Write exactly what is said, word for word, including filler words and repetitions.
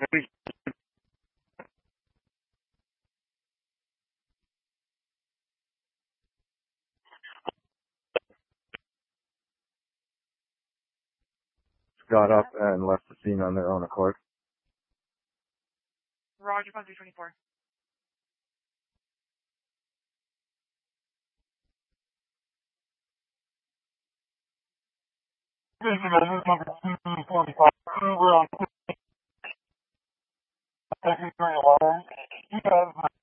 got up and left the scene on their own accord. Roger, one three twenty-four. We're on